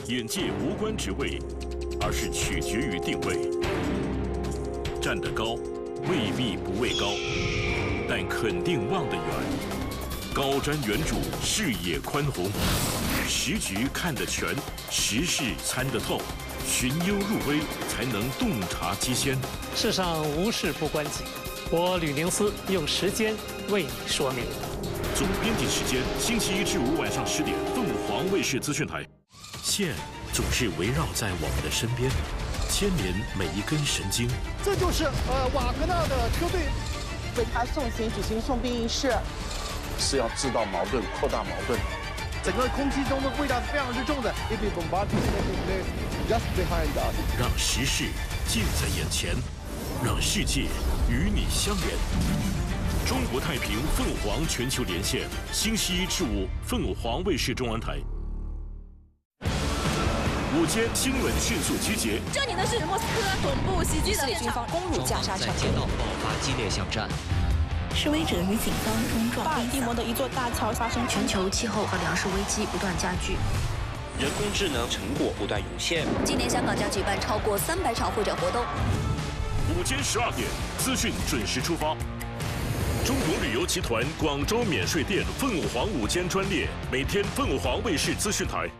眼界无关职位，而是取决于定位。站得高，未必不畏高，但肯定望得远。高瞻远瞩，视野宽宏，时局看得全，时事参得透，寻幽入微，才能洞察机先。 世上无事不关己，我吕宁思用时间为你说明。 总编辑时间，星期1至5晚上10点，凤凰卫视资讯台。线总是围绕在我们的身边，牵连每一根神经。 这就是瓦格纳的车队为他送行举行送殡仪式， 是要制造矛盾、扩大矛盾。 整个空气中的味道是非常之重的。It is bombarding just behind us。 让时事近在眼前，让世界与你相连。中国太平凤凰全球连线，星期1至5，凤凰卫视中文台。午间新闻迅速集结。 这里呢是莫斯科总部袭击的军方攻入加沙城， 街道爆发激烈巷战。 示威者与警方冲撞。 巴尔的摩的一座大桥发生全球气候和粮食危机不断加剧， 人工智能成果不断涌现。 今年香港将举办超过300场会展活动。 午间12点，资讯准时出发。中国旅游集团广州免税店凤凰午间专列，每天凤凰卫视资讯台。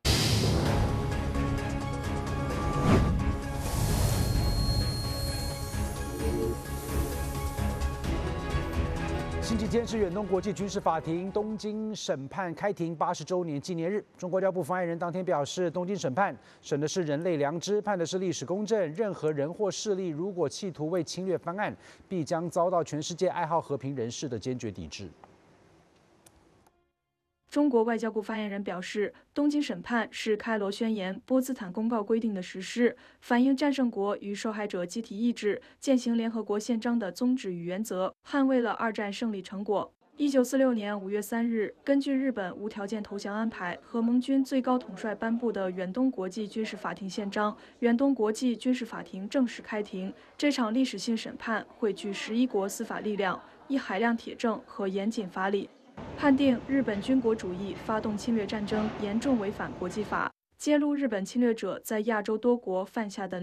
星期天是远东国际军事法庭东京审判开庭80周年纪念日。中国外交部发言人当天表示，东京审判审的是人类良知，判的是历史公正。任何人或势力如果企图为侵略翻案，必将遭到全世界爱好和平人士的坚决抵制。 中国外交部发言人表示，东京审判是开罗宣言、波茨坦公告规定的实施，反映战胜国与受害者集体意志，践行联合国宪章的宗旨与原则，捍卫了二战胜利成果。1946年5月3日，根据日本无条件投降安排和盟军最高统帅颁布的远东国际军事法庭宪章，远东国际军事法庭正式开庭。这场历史性审判汇聚11国司法力量，以海量铁证和严谨法理，判定日本军国主义发动侵略战争严重违反国际法，揭露日本侵略者在亚洲多国犯下的